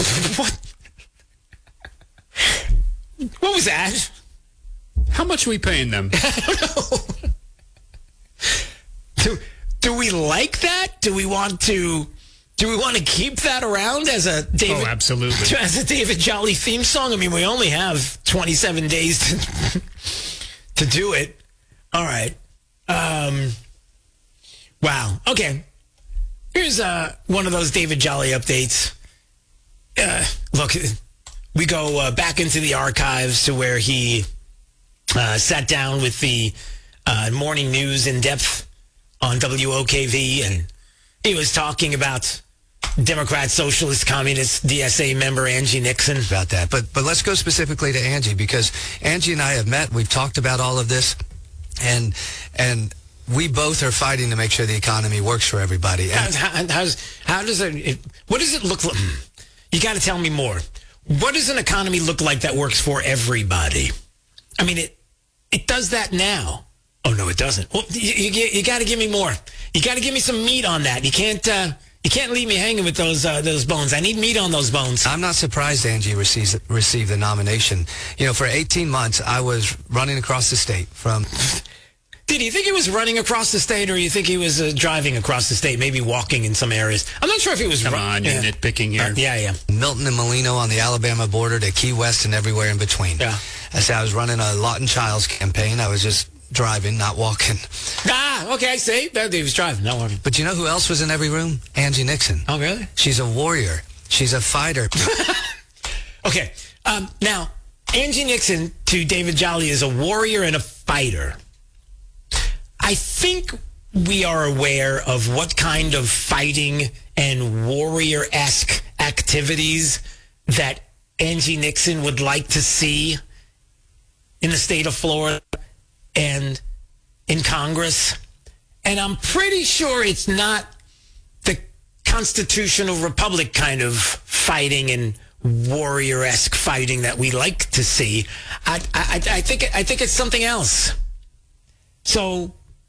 What? What was that? How much are we paying them? I don't know. Do we like that? Do we want to keep that around as a David? Oh, absolutely. As a David Jolly theme song? I mean, we only have 27 days to do it. All right. Wow. Okay. Here's one of those David Jolly updates. Look, we go back into the archives to where he sat down with the morning news in depth on WOKV, and he was talking about Democrat, Socialist, Communist, DSA member Angie Nixon. About that. But let's go specifically to Angie, because Angie and I have met. We've talked about all of this, and we both are fighting to make sure the economy works for everybody. And What does it look like? You got to tell me more. What does an economy look like that works for everybody? I mean, it does that now. Oh, no, it doesn't. Well, you got to give me more. You got to give me some meat on that. You can't leave me hanging with those bones. I need meat on those bones. I'm not surprised Angie received the nomination. You know, for 18 months, I was running across the state from... Did you think he was running across the state, or you think he was driving across the state, maybe walking in some areas? I'm not sure if he was... Come on, you're nitpicking here. Yeah. Milton and Molino on the Alabama border to Key West and everywhere in between. Yeah. I said I was running a Lawton Childs campaign. I was just driving, not walking. Okay, I see. He was driving, not walking. But you know who else was in every room? Angie Nixon. Oh, really? She's a warrior. She's a fighter. Okay. Now, Angie Nixon to David Jolly is a warrior and a fighter. I think we are aware of what kind of fighting and warrior-esque activities that Angie Nixon would like to see in the state of Florida and in Congress. And I'm pretty sure it's not the constitutional republic kind of fighting and warrior-esque fighting that we like to see. I think it's something else. So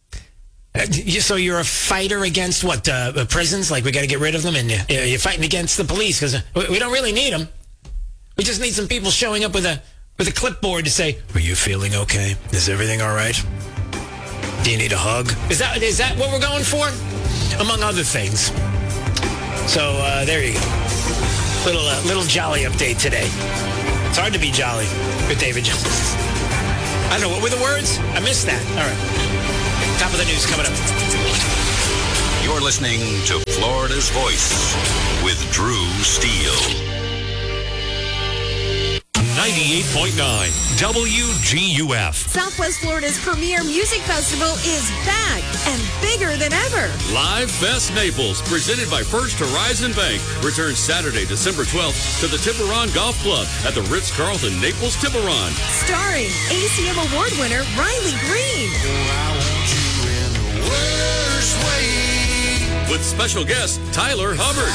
you're a fighter against what? Prisons? Like we got to get rid of them, and you're fighting against the police because we don't really need them. We just need some people showing up with a clipboard to say, "Are you feeling okay? Is everything all right? Do you need a hug?" Is that what we're going for? Among other things. So there you go. Little Jolly update today. It's hard to be jolly with David Jolly. I don't know, what were the words? I missed that. All right. Top of the news coming up. You're listening to Florida's Voice with Drew Steele. 98.9 WGUF. Southwest Florida's premier music festival is back and bigger than ever. Live Fest Naples, presented by First Horizon Bank, returns Saturday, December 12th to the Tiburon Golf Club at the Ritz-Carlton Naples Tiburon. Starring ACM Award winner Riley Green. With special guest Tyler Hubbard.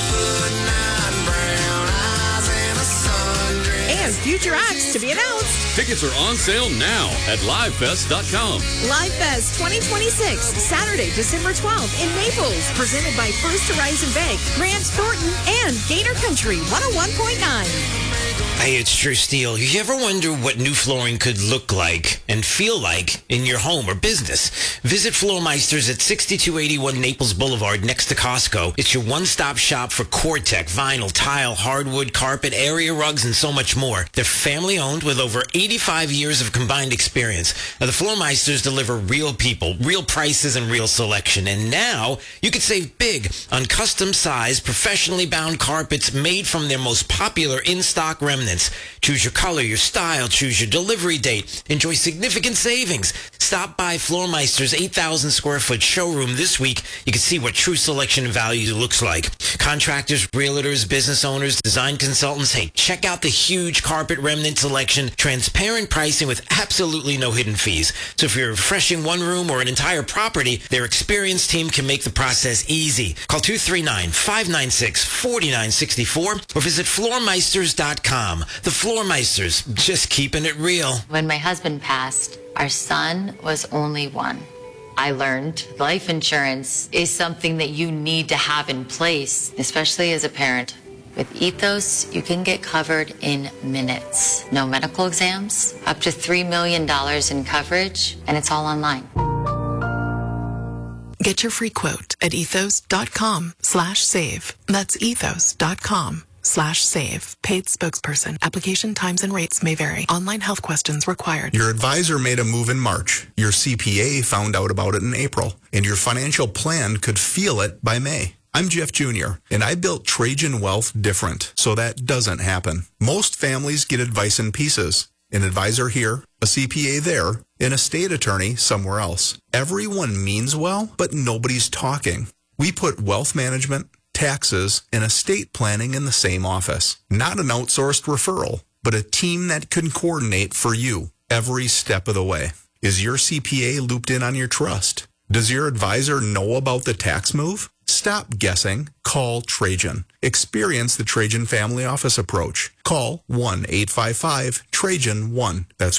And future acts to be announced. Tickets are on sale now at livefest.com. Live Fest 2026, Saturday, December 12th in Naples. Presented by First Horizon Bank, Grant Thornton, and Gator Country 101.9. Hey, it's Drew Steele. You ever wonder what new flooring could look like and feel like in your home or business? Visit Floormeisters at 6281 Naples Boulevard next to Costco. It's your one-stop shop for Core-Tech, vinyl, tile, hardwood, carpet, area rugs, and so much more. They're family-owned with over 85 years of combined experience. Now, the Floormeisters deliver real people, real prices, and real selection. And now, you could save big on custom-sized, professionally bound carpets made from their most popular in-stock remnants. Choose your color, your style, choose your delivery date. Enjoy significant savings. Stop by Floormeister's 8,000 square foot showroom this week. You can see what true selection and value looks like. Contractors, realtors, business owners, design consultants, hey, check out the huge carpet remnant selection, transparent pricing with absolutely no hidden fees. So if you're refreshing one room or an entire property, their experienced team can make the process easy. Call 239-596-4964 or visit floormeisters.com. The Floormeisters, just keeping it real. When my husband passed, our son was only one. I learned life insurance is something that you need to have in place, especially as a parent. With Ethos, you can get covered in minutes. No medical exams, up to $3 million in coverage, and it's all online. Get your free quote at ethos.com/save. That's ethos.com/save. Paid spokesperson. Application times and rates may vary. Online health questions required. Your advisor made a move in March. Your CPA found out about it in April. And your financial plan could feel it by May. I'm Jeff Jr., and I built Trajan Wealth different, so that doesn't happen. Most families get advice in pieces. An advisor here, a CPA there, an estate attorney somewhere else. Everyone means well, but nobody's talking. We put wealth management, taxes, and estate planning in the same office. Not an outsourced referral, but a team that can coordinate for you every step of the way. Is your CPA looped in on your trust? Does your advisor know about the tax move? Stop guessing. Call Trajan. Experience the Trajan Family Office approach. Call 1-855-TRAJAN-1. That's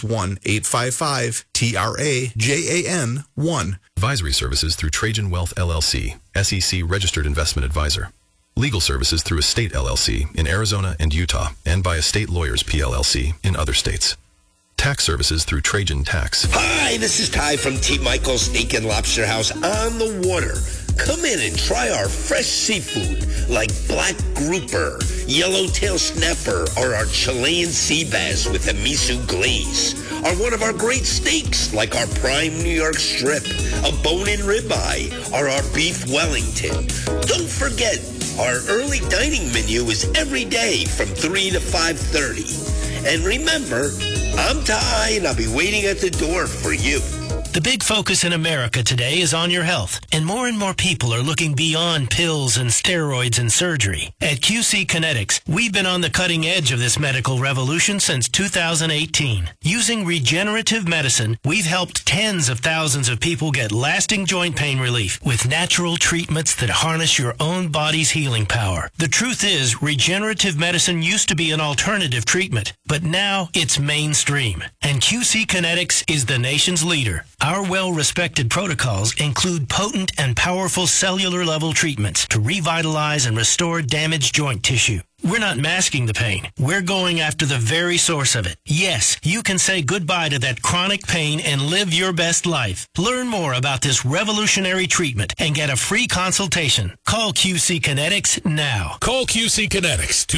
1-855-TRAJAN-1. Advisory services through Trajan Wealth LLC, SEC registered investment advisor. Legal services through Estate LLC in Arizona and Utah, and by Estate Lawyers PLLC in other states. Tax services through Trajan Tax. Hi, this is Ty from T. Michael's Steak and Lobster House on the water. Come in and try our fresh seafood like black grouper, yellowtail snapper, or our Chilean sea bass with a miso glaze. Or one of our great steaks like our prime New York strip, a bone-in ribeye, or our beef Wellington. Don't forget, our early dining menu is every day from 3 to 5:30. And remember, I'm Ty, and I'll be waiting at the door for you. The big focus in America today is on your health, and more people are looking beyond pills and steroids and surgery. At QC Kinetics, we've been on the cutting edge of this medical revolution since 2018. Using regenerative medicine, we've helped tens of thousands of people get lasting joint pain relief with natural treatments that harness your own body's healing power. The truth is, regenerative medicine used to be an alternative treatment, but now it's mainstream, and QC Kinetics is the nation's leader. Our well-respected protocols include potent and powerful cellular-level treatments to revitalize and restore damaged joint tissue. We're not masking the pain. We're going after the very source of it. Yes, you can say goodbye to that chronic pain and live your best life. Learn more about this revolutionary treatment and get a free consultation. Call QC Kinetics now. Call QC Kinetics,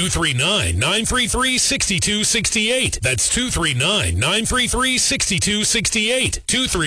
239-933-6268. That's 239-933-6268.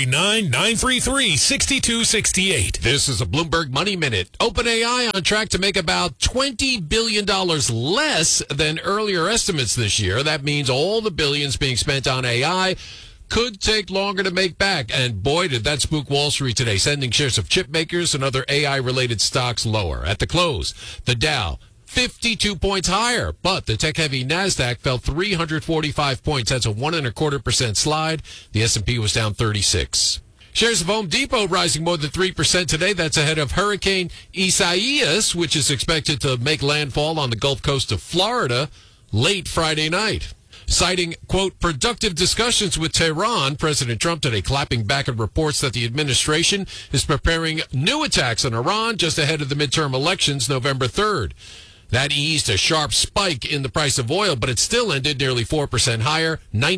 239-933-6268. This is a Bloomberg Money Minute. OpenAI on track to make about $20 billion less than earlier estimates this year. That means all the billions being spent on AI could take longer to make back. And boy, did that spook Wall Street today, sending shares of chip makers and other AI-related stocks lower. At the close, the Dow 52 points higher, but the tech-heavy NASDAQ fell 345 points. That's a 1.25% slide. The S&P was down 36. Shares of Home Depot rising more than 3% today. That's ahead of Hurricane Isaias, which is expected to make landfall on the Gulf Coast of Florida late Friday night. Citing, quote, productive discussions with Tehran, President Trump today clapping back at reports that the administration is preparing new attacks on Iran just ahead of the midterm elections November 3rd. That eased a sharp spike in the price of oil, but it still ended nearly 4% higher,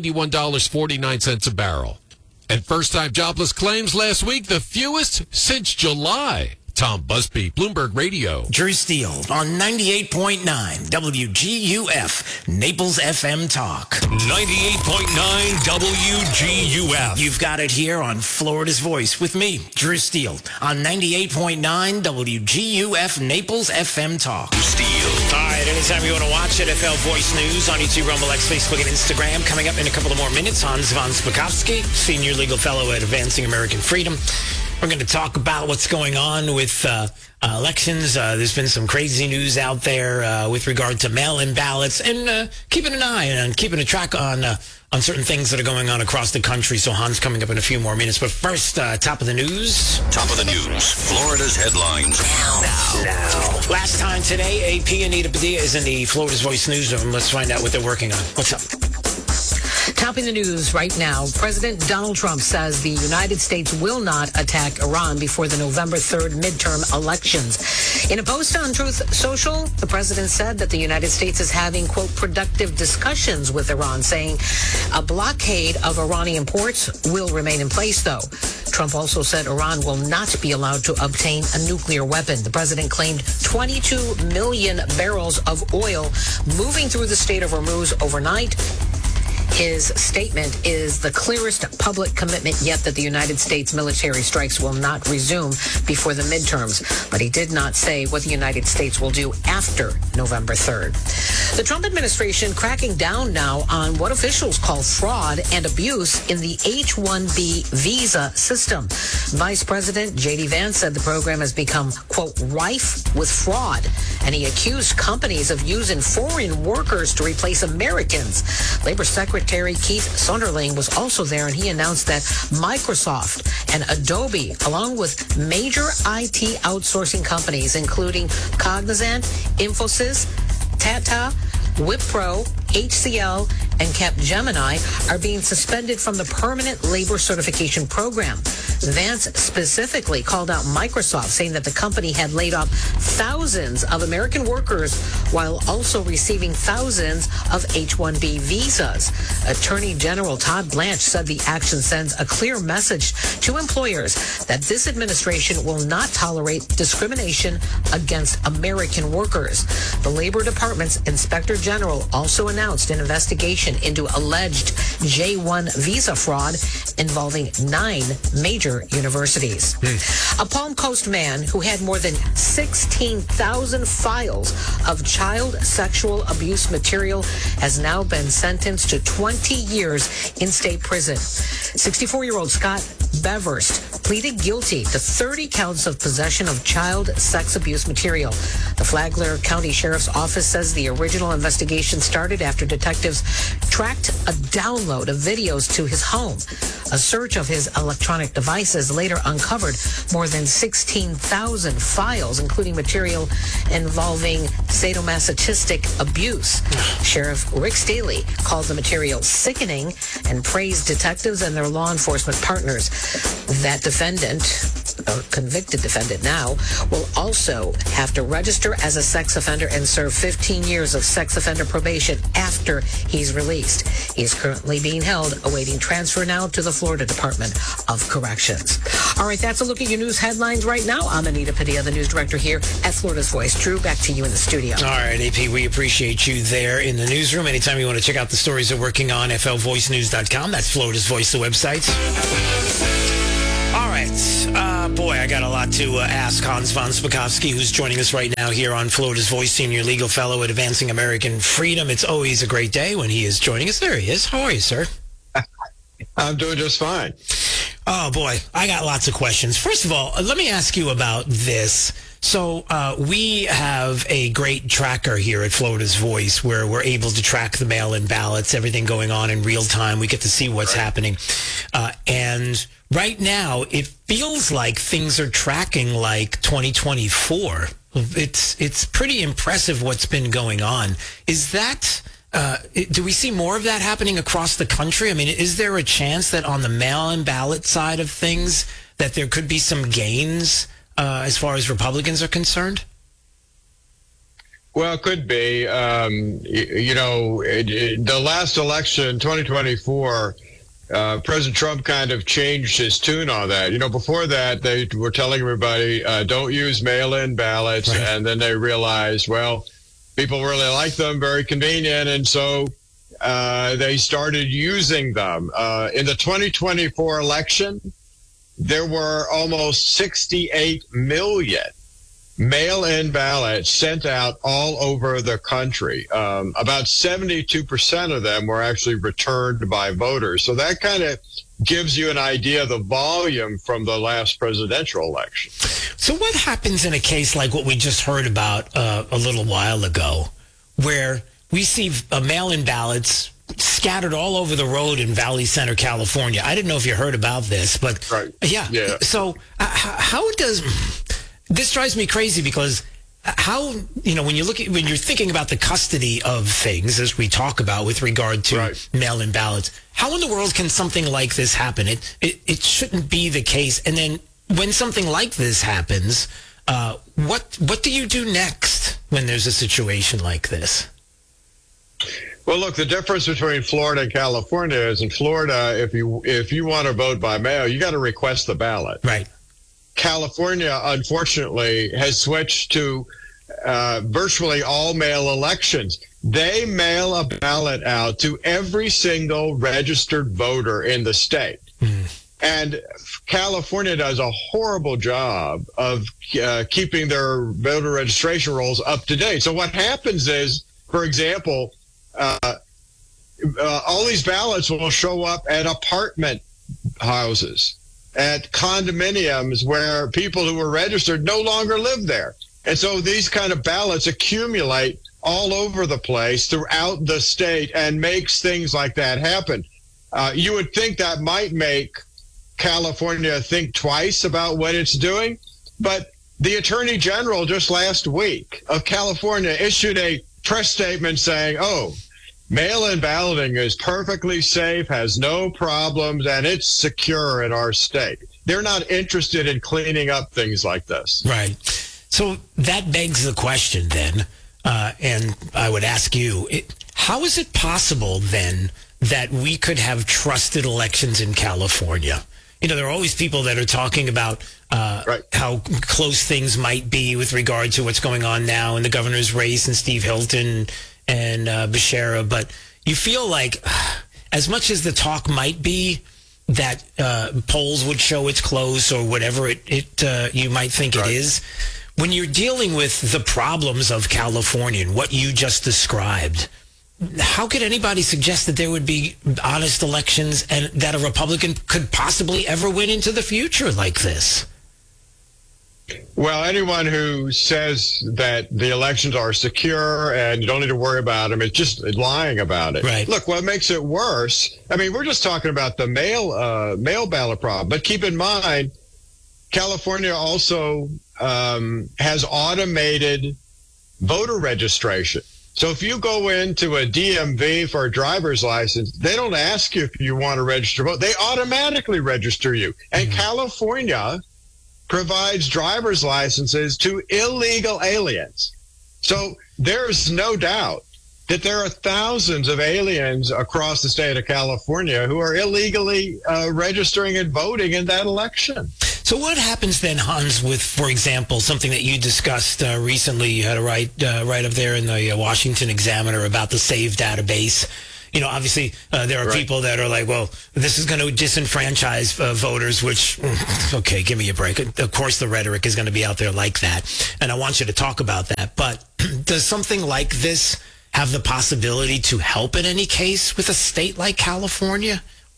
$91.49 a barrel. And first-time jobless claims last week, the fewest since July. Tom Busby, Bloomberg Radio. Drew Steele on 98.9 WGUF, Naples FM Talk. 98.9 WGUF. You've got it here on Florida's Voice with me, Drew Steele, on 98.9 WGUF, Naples FM Talk. Steele. All right, anytime you want to watch NFL Voice News on YouTube, Rumble X, Facebook, and Instagram. Coming up in a couple of more minutes, Hans von Spakovsky, Senior Legal Fellow at Advancing American Freedom. We're going to talk about what's going on with elections. There's been some crazy news out there with regard to mail-in ballots, and keeping an eye and keeping a track on certain things that are going on across the country. So Hans coming up in a few more minutes. But first, top of the news. Top of the news. Florida's headlines. Now. Last time today, AP Anita Padilla is in the Florida's Voice newsroom. Let's find out what they're working on. What's up? Topping the news right now, President Donald Trump says the United States will not attack Iran before the November 3rd midterm elections. In a post on Truth Social, the president said that the United States is having, quote, productive discussions with Iran, saying a blockade of Iranian ports will remain in place, though. Trump also said Iran will not be allowed to obtain a nuclear weapon. The president claimed 22 million barrels of oil moving through the state of Hormuz overnight. His statement is the clearest public commitment yet that the United States military strikes will not resume before the midterms, but he did not say what the United States will do after November 3rd. The Trump administration cracking down now on what officials call fraud and abuse in the H-1B visa system. Vice President J.D. Vance said the program has become, quote, rife with fraud, and he accused companies of using foreign workers to replace Americans. Labor Secretary Keith Sonderling was also there, and he announced that Microsoft and Adobe, along with major IT outsourcing companies, including Cognizant, Infosys, Tata, Wipro, HCL, and Capgemini, are being suspended from the permanent labor certification program. Vance specifically called out Microsoft, saying that the company had laid off thousands of American workers while also receiving thousands of H-1B visas. Attorney General Todd Blanche said the action sends a clear message to employers that this administration will not tolerate discrimination against American workers. The Labor Department's Inspector General also announced an investigation into alleged J-1 visa fraud involving 9 major universities. A Palm Coast man who had more than 16,000 files of child sexual abuse material has now been sentenced to 20 years in state prison. 64-year-old Scott Beverst pleaded guilty to 30 counts of possession of child sex abuse material. The Flagler County Sheriff's Office says the original investigation started after detectives tracked a download of videos to his home. A search of his electronic devices later uncovered more than 16,000 files, including material involving sadomasochistic abuse. Sheriff Rick Staley called the material sickening and praised detectives and their law enforcement partners. That defendant, or convicted defendant now, will also have to register as a sex offender and serve 15 years of sex offender probation after he's released. He is currently being held, awaiting transfer now to the Florida Department of Corrections. All right, that's a look at your news headlines right now. I'm Anita Padilla, the news director here at Florida's Voice. Drew, back to you in the studio. All right, AP, we appreciate you there in the newsroom. Anytime you want to check out the stories they're working on, flvoicenews.com. That's Florida's Voice, the website. All right. Boy, I got a lot to ask Hans von Spakovsky, who's joining us right now here on Florida's Voice, Senior Legal Fellow at Advancing American Freedom. It's always a great day when he is joining us. There he is. How are you, sir? I'm doing just fine. Oh, boy. I got lots of questions. First of all, let me ask you about this. So we have a great tracker here at Florida's Voice where we're able to track the mail-in ballots, everything going on in real time. We get to see what's happening. And right now, it feels like things are tracking like 2024. It's pretty impressive what's been going on. Is that... do we see more of that happening across the country? I mean, is there a chance that on the mail-in ballot side of things that there could be some gains as far as Republicans are concerned? Well, it could be. The last election, 2024, President Trump kind of changed his tune on that. Before that, they were telling everybody, don't use mail-in ballots. Right. And then they realized, well, people really like them, very convenient, and so they started using them. In the 2024 election, there were almost 68 million mail-in ballots sent out all over the country. About 72% of them were actually returned by voters. So that kind of gives you an idea of the volume from the last presidential election. So what happens in a case like what we just heard about a little while ago, where we see mail-in ballots scattered all over the road in Valley Center, California? I didn't know if you heard about this, but yeah. So how does this drives me crazy, because how, when you're thinking about the custody of things, as we talk about with regard to mail-in ballots, how in the world can something like this happen? It shouldn't be the case. And then when something like this happens, What do you do next when there's a situation like this? Well, look, the difference between Florida and California is in Florida, if you want to vote by mail, you got to request the ballot. Right. California, unfortunately, has switched to virtually all mail elections. They mail a ballot out to every single registered voter in the state. And California does a horrible job of keeping their voter registration rolls up to date. So what happens is, for example, all these ballots will show up at apartment houses, at condominiums where people who were registered no longer live there. And so these kind of ballots accumulate all over the place throughout the state and makes things like that happen. You would think that might make California think twice about what it's doing, but the Attorney General just last week of California issued a press statement saying, mail-in balloting is perfectly safe, has no problems, and it's secure in our state. They're not interested in cleaning up things like this. Right. So that begs the question then, and I would ask you, how is it possible then that we could have trusted elections in California? You know, there are always people that are talking about how close things might be with regard to what's going on now in the governor's race and Steve Hilton and Becerra. But you feel like as much as the talk might be that polls would show it's close or whatever you might think it is, when you're dealing with the problems of California and what you just described, how could anybody suggest that there would be honest elections and that a Republican could possibly ever win into the future like this? Well, anyone who says that the elections are secure and you don't need to worry about them is just lying about it. Right. Look, what makes it worse, I mean, we're just talking about the mail ballot problem, but keep in mind, California also has automated voter registration. So if you go into a DMV for a driver's license, they don't ask you if you want to register to vote. They automatically register you. And California provides driver's licenses to illegal aliens. So there's no doubt that there are thousands of aliens across the state of California who are illegally registering and voting in that election. So what happens then, Hans, with, for example, something that you discussed recently? You had a right up there in the Washington Examiner about the SAVE database. You know, obviously, there are people that are like, well, this is going to disenfranchise voters, which, okay, give me a break. Of course, the rhetoric is going to be out there like that. And I want you to talk about that. But does something like this have the possibility to help in any case with a state like California?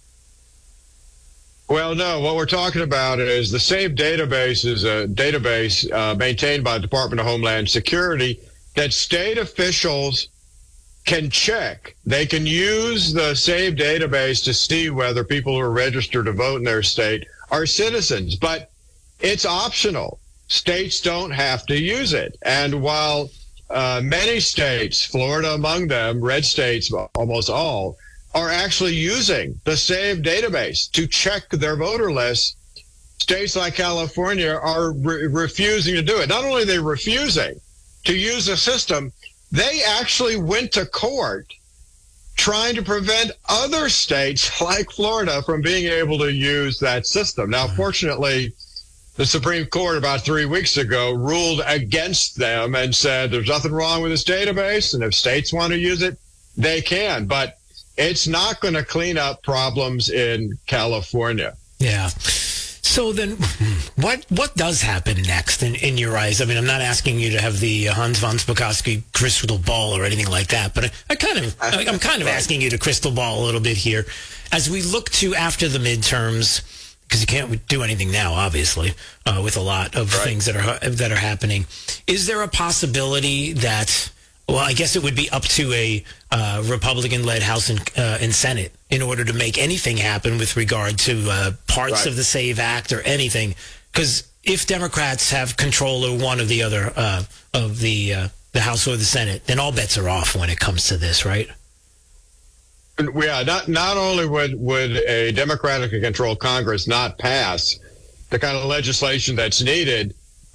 Well, no. What we're talking about is the SAVE database is a database maintained by the Department of Homeland Security that state officials can check. They can use the SAVE database to see whether people who are registered to vote in their state are citizens, but it's optional. States don't have to use it. And while many states, Florida among them, red states, almost all, are actually using the SAVE database to check their voter lists, states like California are refusing to do it. Not only are they refusing to use the system, they actually went to court trying to prevent other states like Florida from being able to use that system. Now, fortunately, the Supreme Court about 3 weeks ago ruled against them and said there's nothing wrong with this database, and if states want to use it, they can. But it's not going to clean up problems in California. Yeah. So then what does happen next in your eyes? I mean, I'm not asking you to have the Hans von Spakovsky crystal ball or anything like that, but I'm kind of asking you to crystal ball a little bit here. As we look to after the midterms, because you can't do anything now, obviously, with a lot of things that are happening, is there a possibility that, well, I guess it would be up to a Republican-led House and Senate in order to make anything happen with regard to parts of the SAVE Act or anything? Because if Democrats have control of one or the other of the House or the Senate, then all bets are off when it comes to this, right? Yeah, not only would a Democratically controlled Congress not pass the kind of legislation that's needed,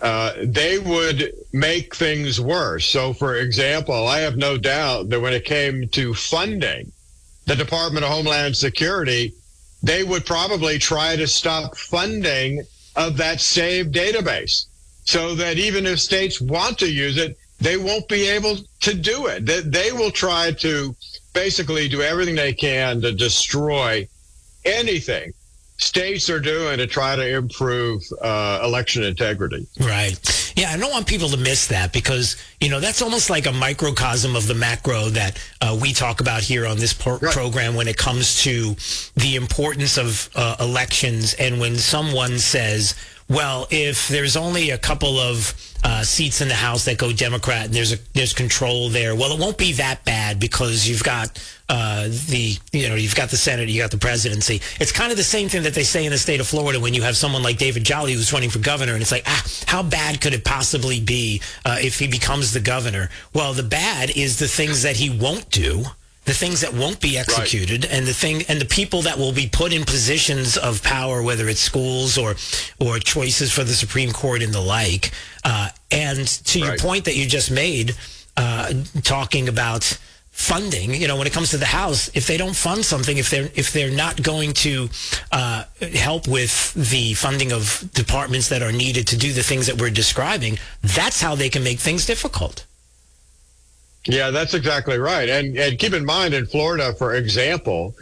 they would make things worse. So, for example, I have no doubt that when it came to funding the Department of Homeland Security, they would probably try to stop funding of that saved database so that even if states want to use it, they won't be able to do it. They will try to basically do everything they can to destroy anything states are doing to try to improve election integrity. Right. Yeah, I don't want people to miss that because, that's almost like a microcosm of the macro that we talk about here on this program when it comes to the importance of elections. And when someone says, well, if there's only a couple of seats in the House that go Democrat and there's control there, well, it won't be that bad because you've got you've got the Senate, you got the presidency. It's kind of the same thing that they say in the state of Florida when you have someone like David Jolly who's running for governor, and it's like, how bad could it possibly be if he becomes the governor? Well, the bad is the things that he won't do, the things that won't be executed, right, and the people that will be put in positions of power, whether it's schools or choices for the Supreme Court and the like. And to your point that you just made, talking about funding, when it comes to the House, if they don't fund something, if they're not going to help with the funding of departments that are needed to do the things that we're describing, that's how they can make things difficult. Yeah, that's exactly right. And keep in mind, in Florida, for example,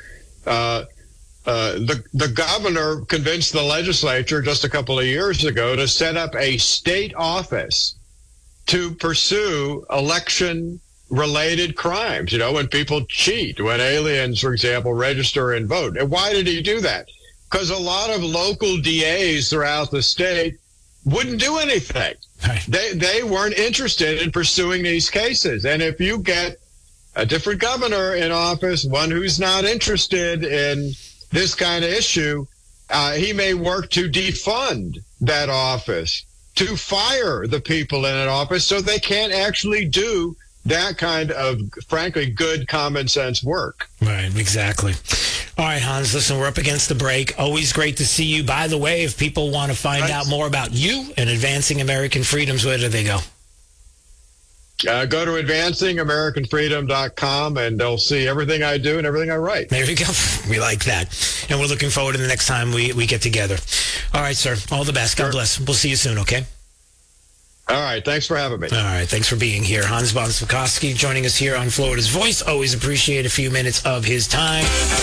the governor convinced the legislature just a couple of years ago to set up a state office to pursue election-related crimes, when people cheat, when aliens, for example, register and vote. And why did he do that? Because a lot of local DAs throughout the state wouldn't do anything. Right. They weren't interested in pursuing these cases. And if you get a different governor in office, one who's not interested in this kind of issue, he may work to defund that office, to fire the people in an office so they can't actually do that kind of, frankly, good common sense work. Right, exactly. All right, Hans, listen, we're up against the break. Always great to see you. By the way, if people want to find out more about you and Advancing American Freedoms, where do they go? Go to advancingamericanfreedom.com, and they'll see everything I do and everything I write. There you go. We like that. And we're looking forward to the next time we get together. All right, sir. All the best. God bless. We'll see you soon, okay? All right. Thanks for having me. All right. Thanks for being here. Hans von Spakovsky joining us here on Florida's Voice. Always appreciate a few minutes of his time.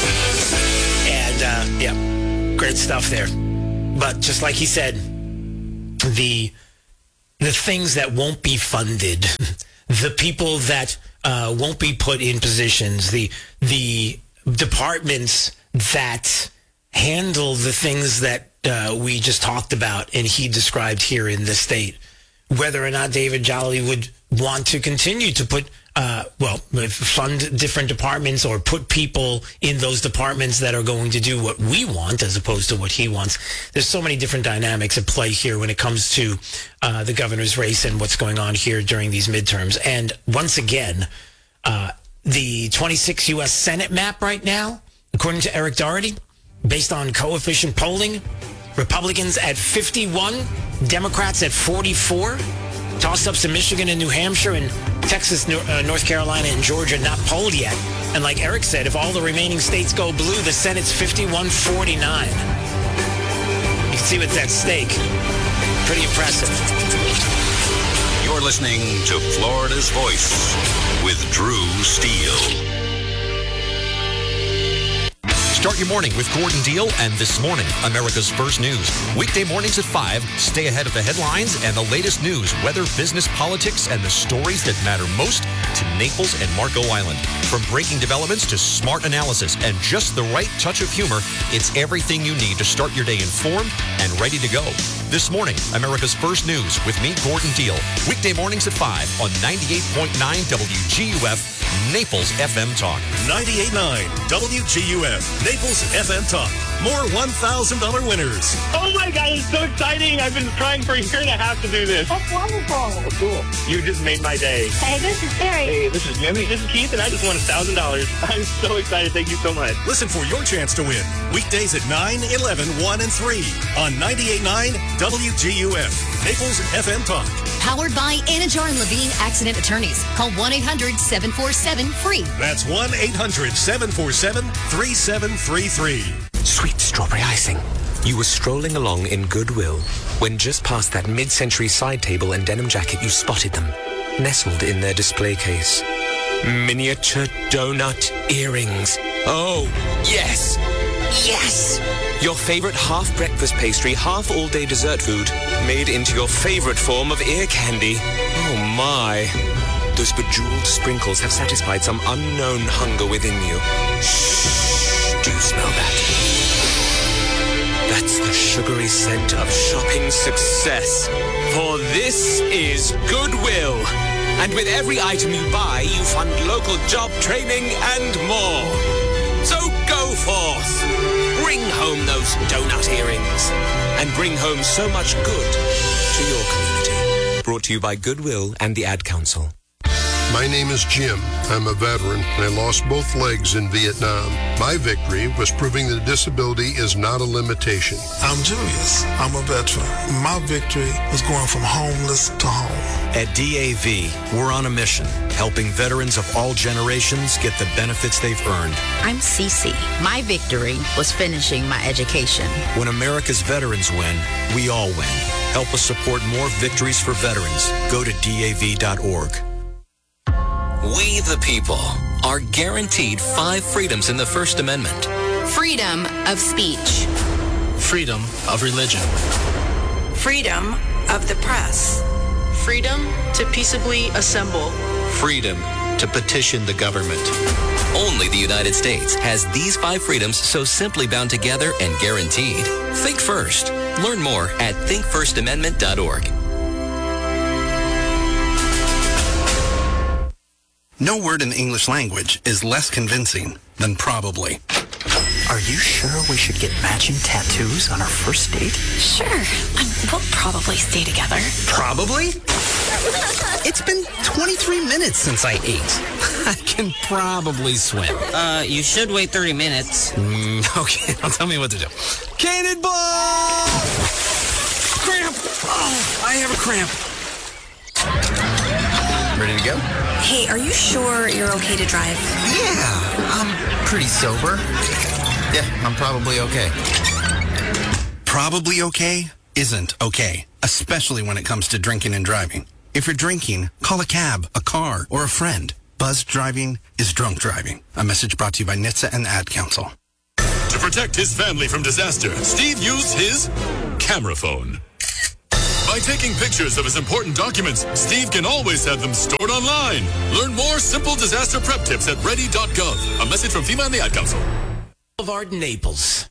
And, great stuff there. But just like he said, the things that won't be funded, the people that won't be put in positions, the departments that handle the things that we just talked about and he described here in the state, whether or not David Jolly would want to continue to put, fund different departments or put people in those departments that are going to do what we want as opposed to what he wants. There's so many different dynamics at play here when it comes to the governor's race and what's going on here during these midterms. And once again, the 26 U.S. Senate map right now, according to Eric Doherty, based on coefficient polling, Republicans at 51, Democrats at 44. Toss-ups in Michigan and New Hampshire and Texas, North Carolina, and Georgia not polled yet. And like Eric said, if all the remaining states go blue, the Senate's 51-49. You can see what's at stake. Pretty impressive. You're listening to Florida's Voice with Drew Steele. Start your morning with Gordon Deal and This Morning, America's First News. Weekday mornings at 5, stay ahead of the headlines and the latest news, weather, business, politics, and the stories that matter most to Naples and Marco Island. From breaking developments to smart analysis and just the right touch of humor, it's everything you need to start your day informed and ready to go. This Morning, America's First News with me, Gordon Deal. Weekday mornings at 5 on 98.9 WGUF, Naples FM Talk. 98.9 WGUF, Naples FM Talk. more $1,000 winners. Oh my God, it's so exciting. I've been trying for a year and a half to do this. That's wonderful. Oh, cool. You just made my day. Hey, this is Terry. Hey, this is Jimmy. This is Keith, and I just won $1,000. I'm so excited. Thank you so much. Listen for your chance to win. Weekdays at 9, 11, 1, and 3 on 98.9 WGUF, Naples FM Talk. Powered by Anajar and Levine Accident Attorneys. Call 1-800-747-FREE. That's 1-800-747-3733. Sweet strawberry icing. You were strolling along in Goodwill when just past that mid-century side table and denim jacket you spotted them, nestled in their display case. Miniature donut earrings. Oh, yes. Yes! Your favorite half-breakfast pastry, half-all-day dessert food, made into your favorite form of ear candy. Oh, my. Those bejeweled sprinkles have satisfied some unknown hunger within you. Shh, do you smell that? That's the sugary scent of shopping success. For this is Goodwill. And with every item you buy, you fund local job training and more. So go forth. Bring home those donut earrings. And bring home so much good to your community. Brought to you by Goodwill and the Ad Council. My name is Jim. I'm a veteran, and I lost both legs in Vietnam. My victory was proving that disability is not a limitation. I'm Julius. I'm a veteran. My victory was going from homeless to home. At DAV, we're on a mission, helping veterans of all generations get the benefits they've earned. I'm Cece. My victory was finishing my education. When America's veterans win, we all win. Help us support more victories for veterans. Go to DAV.org. We, the people, are guaranteed 5 freedoms in the First Amendment. Freedom of speech. Freedom of religion. Freedom of the press. Freedom to peaceably assemble. Freedom to petition the government. Only the United States has these 5 freedoms so simply bound together and guaranteed. Think first. Learn more at thinkfirstamendment.org. No word in the English language is less convincing than probably. Are you sure we should get matching tattoos on our first date? Sure. We'll probably stay together. Probably? It's been 23 minutes since I ate. I can probably swim. You should wait 30 minutes. Okay, now tell me what to do. Cannonball! Cramp! Oh, I have a cramp. Ready to go? Hey, are you sure you're okay to drive? Yeah, I'm pretty sober. Yeah, I'm probably okay. Probably okay isn't okay, especially when it comes to drinking and driving. If you're drinking, call a cab, a car, or a friend. Buzzed driving is drunk driving. A message brought to you by NHTSA and the Ad Council. To protect his family from disaster, Steve used his camera phone. By taking pictures of his important documents, Steve can always have them stored online. Learn more simple disaster prep tips at ready.gov. A message from FEMA and the Ad Council. Boulevard, Naples.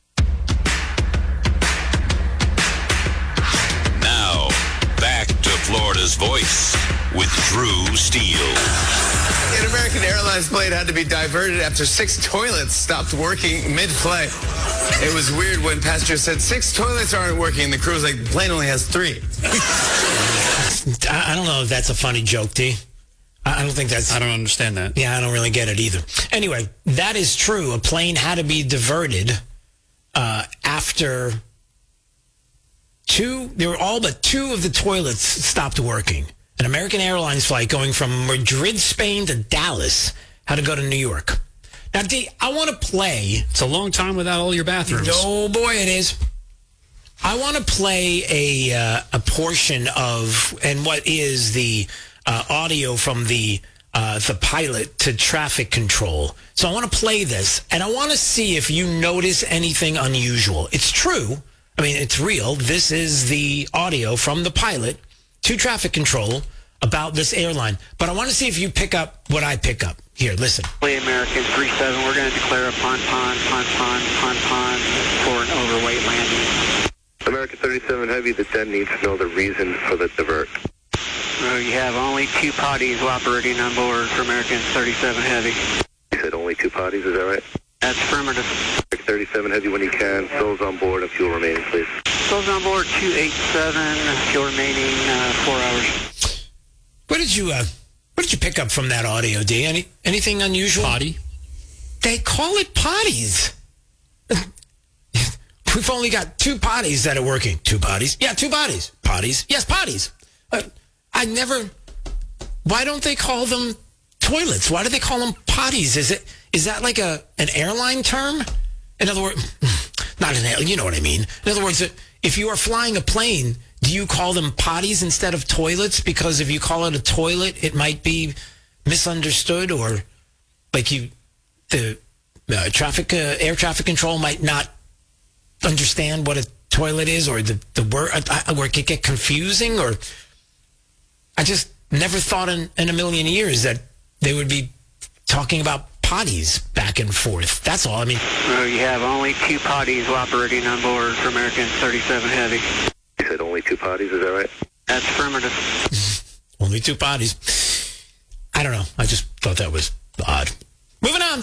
Now, back to Florida's Voice with Drew Steele. An American Airlines plane had to be diverted after 6 toilets stopped working mid-flight. It was weird when passengers said 6 toilets aren't working. The crew was like, the plane only has 3. I don't know if that's a funny joke, D. I don't think that's... I don't understand that. Yeah, I don't really get it either. Anyway, that is true. A plane had to be diverted after there were all but 2 of the toilets stopped working. An American Airlines flight going from Madrid, Spain to Dallas had to go to New York. Now, D, I want to play... It's a long time without all your bathrooms. Oh, boy, it is. I want to play a portion of, and what is the audio from the pilot to traffic control. So I want to play this, and I want to see if you notice anything unusual. It's true. I mean, it's real. This is the audio from the pilot to traffic control about this airline. But I want to see if you pick up what I pick up. Here, listen. American 37, we're going to declare a pon for an overweight landing. American 37 Heavy, the den needs to know the reason for the divert. You have only 2 potties operating on board for American 37 Heavy. You said only 2 potties, is that right? That's affirmative. 37 Heavy when you can. Souls on board and fuel remaining, please. Souls on board 287. Fuel remaining 4 hours. What did you pick up from that audio, D? Anything unusual? Potty. They call it potties. We've only got 2 potties that are working. 2 potties? Yeah, 2 potties. Potties? Yes, potties. Why don't they call them toilets? Why do they call them potties? Is that like an airline term? In other words, not an airline, you know what I mean. In other words, if you are flying a plane, do you call them potties instead of toilets? Because if you call it a toilet, it might be misunderstood, or like the air traffic control might not understand what a toilet is, or the word, or it could get confusing, or I just never thought in a million years that they would be talking about potties back and forth. That's all. I mean, you have only 2 potties operating on board for American 37 Heavy. You said only 2 potties, is that right? That's affirmative. Only 2 potties. I don't know. I just thought that was odd. Moving on.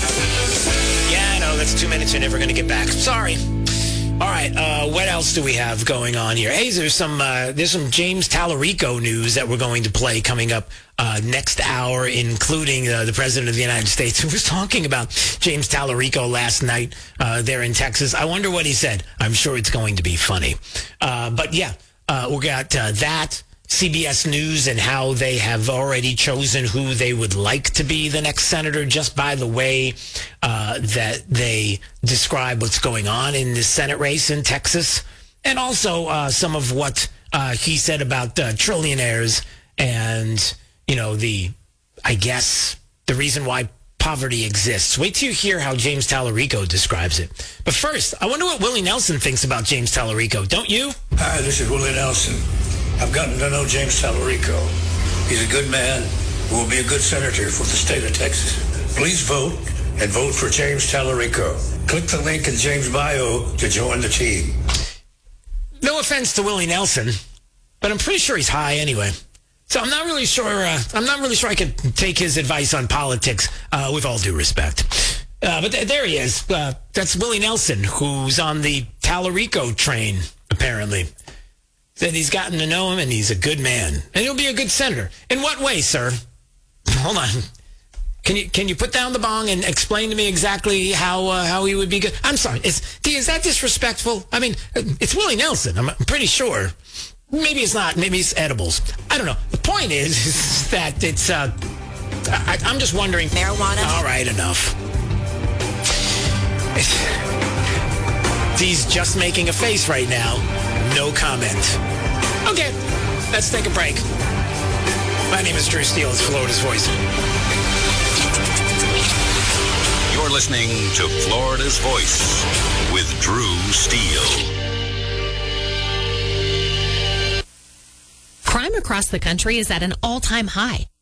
Yeah, I know. That's 2 minutes you're never going to get back. Sorry. All right, what else do we have going on here? Hey, there's some James Tallarico news that we're going to play coming up next hour, including the President of the United States, who was talking about James Tallarico last night there in Texas. I wonder what he said. I'm sure it's going to be funny. But yeah, we got that. CBS News and how they have already chosen who they would like to be the next senator, just by the way that they describe what's going on in the Senate race in Texas. And also some of what he said about trillionaires and, you know, I guess, the reason why poverty exists. Wait till you hear how James Tallarico describes it. But first, I wonder what Willie Nelson thinks about James Tallarico. Don't you? Hi, this is Willie Nelson. I've gotten to know James Tallarico. He's a good man who will be a good senator for the state of Texas. Please vote and vote for James Tallarico. Click the link in James' bio to join the team. No offense to Willie Nelson, but I'm pretty sure he's high anyway. So I'm not really sure I could take his advice on politics with all due respect. But there he is. That's Willie Nelson, who's on the Tallarico train, apparently. Said he's gotten to know him, and he's a good man. And he'll be a good senator. In what way, sir? Hold on. Can you put down the bong and explain to me exactly how he would be good? I'm sorry. Is that disrespectful? I mean, it's Willie Nelson. I'm pretty sure. Maybe it's not. Maybe it's edibles. I don't know. The point is that it's... I'm just wondering... Marijuana? All right, enough. He's just making a face right now. No comment. Okay, let's take a break. My name is Drew Steele. It's Florida's Voice. You're listening to Florida's Voice with Drew Steele. Crime across the country is at an all-time high.